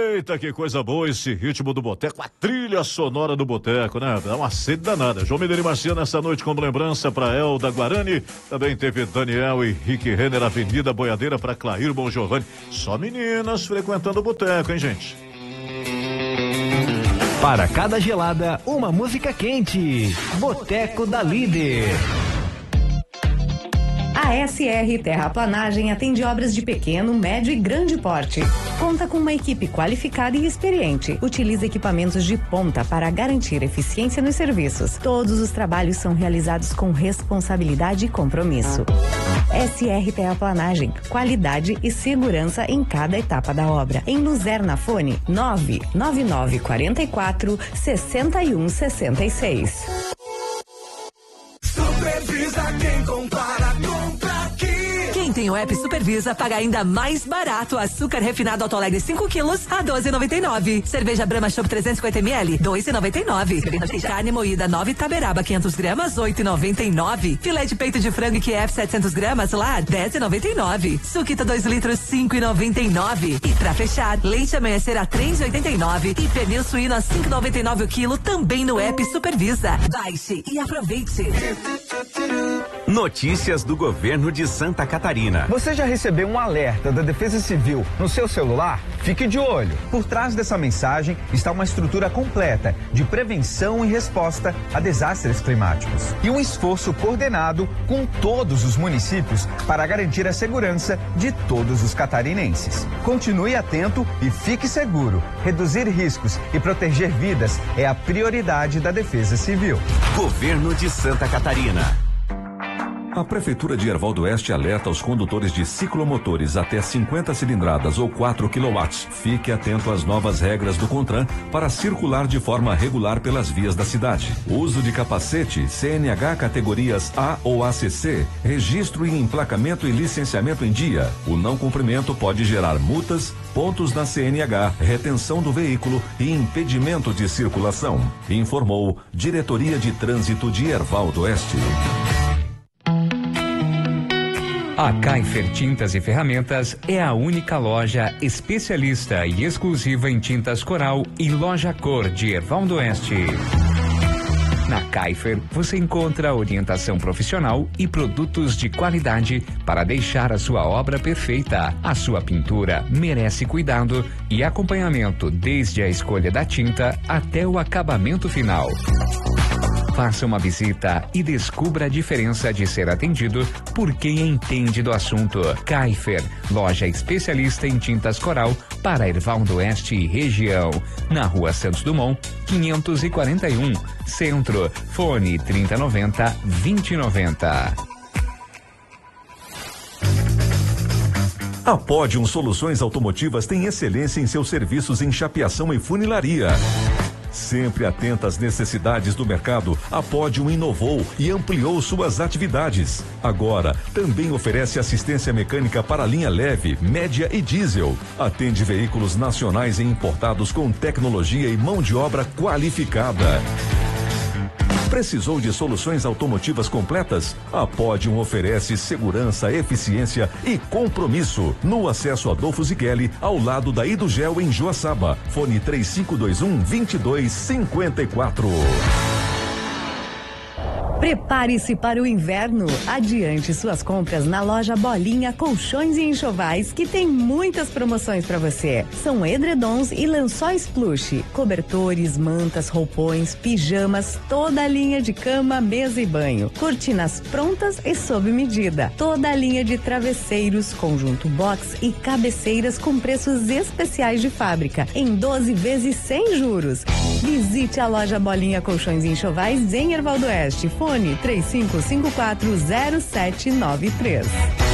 Eita, que coisa boa esse ritmo do boteco, a trilha sonora do boteco, né? Dá uma sede danada. João Mineiro e Marciano essa noite como lembrança pra Elda Guarani. Também teve Daniel e Rick Renner, Avenida Boiadeira pra Clair Bom Giovanni. Só meninas frequentando o boteco, hein, gente? Para cada gelada, uma música quente. Boteco da Líder. A SR Terraplanagem atende obras de pequeno, médio e grande porte. Conta com uma equipe qualificada e experiente. Utiliza equipamentos de ponta para garantir eficiência nos serviços. Todos os trabalhos são realizados com responsabilidade e compromisso. SR Terraplanagem, qualidade e segurança em cada etapa da obra. Em Luzerna, fone 99944-6166. Supervisa quem compara, compra aqui. Quem tem o app Supervisa paga ainda mais barato. Açúcar refinado Alto Alegre 5 quilos a R$12,99. Cerveja Brahma Chopp 350ml, R$2,99. Carne moída 9 Taberaba 500 gramas, R$8,99. Filé de peito de frango IQF 700 gramas, lá, R$10,99. Suquita 2 litros, R$5,99. E pra fechar, leite amanhecer a R$3,89. E pernil suíno a R$5,99 o quilo, também no app Supervisa. Baixe e aproveite. Notícias do governo de Santa Catarina. Você já recebeu um alerta da Defesa Civil no seu celular? Fique de olho. Por trás dessa mensagem está uma estrutura completa de prevenção e resposta a desastres climáticos. E um esforço coordenado com todos os municípios para garantir a segurança de todos os catarinenses. Continue atento e fique seguro. Reduzir riscos e proteger vidas é a prioridade da Defesa Civil. Governo de Santa Catarina. A Prefeitura de Erval do Oeste alerta os condutores de ciclomotores até 50 cilindradas ou 4 kW. Fique atento às novas regras do CONTRAN para circular de forma regular pelas vias da cidade. Uso de capacete, CNH categorias A ou ACC, registro e emplacamento e licenciamento em dia. O não cumprimento pode gerar multas, pontos na CNH, retenção do veículo e impedimento de circulação. Informou Diretoria de Trânsito de Erval do Oeste. A Kaifer Tintas e Ferramentas é a única loja especialista e exclusiva em tintas coral e loja cor de Erval do Oeste. Na Kaifer, você encontra orientação profissional e produtos de qualidade para deixar a sua obra perfeita. A sua pintura merece cuidado e acompanhamento desde a escolha da tinta até o acabamento final. Faça uma visita e descubra a diferença de ser atendido por quem entende do assunto. Kaifer, loja especialista em tintas coral para Erval do Oeste e região. Na Rua Santos Dumont, 541, Centro. Fone 3090-2090. A Podium Soluções Automotivas tem excelência em seus serviços em chapeação e funilaria. Sempre atenta às necessidades do mercado, a Podium inovou e ampliou suas atividades. Agora, também oferece assistência mecânica para linha leve, média e diesel. Atende veículos nacionais e importados com tecnologia e mão de obra qualificada. Precisou de soluções automotivas completas? A Podium oferece segurança, eficiência e compromisso. No acesso Adolfo Zigueli, ao lado da Idugel em Joaçaba. Fone 3521-2254. Prepare-se para o inverno. Adiante suas compras na loja Bolinha Colchões e Enxovais, que tem muitas promoções para você. São edredons e lençóis plush, cobertores, mantas, roupões, pijamas, toda a linha de cama, mesa e banho, cortinas prontas e sob medida, toda a linha de travesseiros, conjunto box e cabeceiras com preços especiais de fábrica, em 12 vezes sem juros. Visite a loja Bolinha Colchões e Enxovais em Erval do Oeste. Fone 35540793.